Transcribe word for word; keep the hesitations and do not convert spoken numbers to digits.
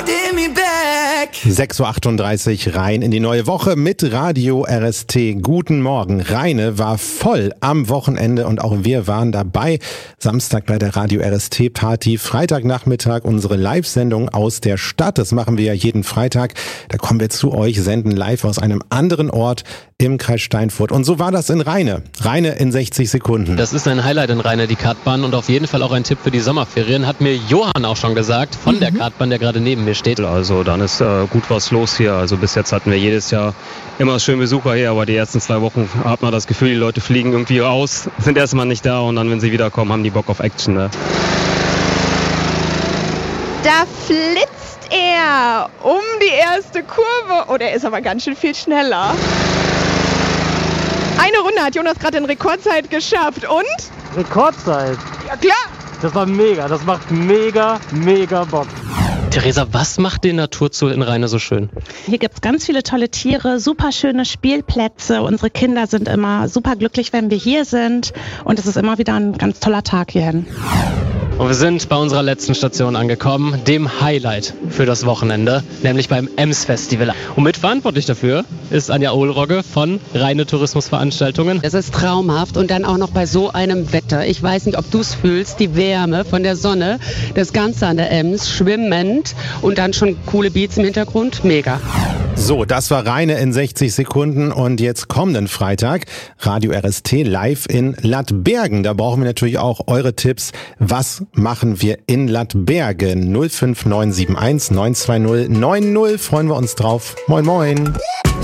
holding me back. sechs Uhr achtunddreißig rein in die neue Woche mit Radio R S T. Guten Morgen. Rheine war voll am Wochenende und auch wir waren dabei. Samstag bei der Radio R S T Party, Freitagnachmittag unsere Live-Sendung aus der Stadt. Das machen wir ja jeden Freitag. Da kommen wir zu euch, senden live aus einem anderen Ort im Kreis Steinfurt. Und so war das in Rheine. Rheine in sechzig Sekunden. Das ist ein Highlight in Rheine, die Kartbahn, und auf jeden Fall auch ein Tipp für die Sommerferien. Hat mir Johann auch schon gesagt, von mhm. der Kartbahn, der gerade neben mir steht. Also dann ist äh, gut was los hier. Also bis jetzt hatten wir jedes Jahr immer schön Besucher hier, aber die ersten zwei Wochen hat man das Gefühl, die Leute fliegen irgendwie aus, sind erstmal nicht da und dann, wenn sie wiederkommen, haben die Bock auf Action. Ne? Da flitzt er um die erste Kurve. Oh, der ist aber ganz schön viel schneller. Eine Runde hat Jonas gerade in Rekordzeit geschafft. Und? Rekordzeit? Ja, klar. Das war mega. Das macht mega, mega Bock. Theresa, was macht den Naturzoo in Rheine so schön? Hier gibt es ganz viele tolle Tiere, super schöne Spielplätze. Unsere Kinder sind immer super glücklich, wenn wir hier sind. Und es ist immer wieder ein ganz toller Tag hierhin. Und wir sind bei unserer letzten Station angekommen, dem Highlight für das Wochenende, nämlich beim Ems Festival. Und mitverantwortlich dafür ist Anja Ohlrogge von Rheine Tourismusveranstaltungen. Es ist traumhaft und dann auch noch bei so einem Wetter. Ich weiß nicht, ob du es fühlst, die Wärme von der Sonne, das Ganze an der Ems, schwimmend und dann schon coole Beats im Hintergrund. Mega. So, das war Rheine in sechzig Sekunden und jetzt kommenden Freitag Radio R S T live in Lattbergen. Da brauchen wir natürlich auch eure Tipps. Was machen wir in Lattbergen? null fünf neun sieben eins neun zwei null neun null. Freuen wir uns drauf. Moin, moin.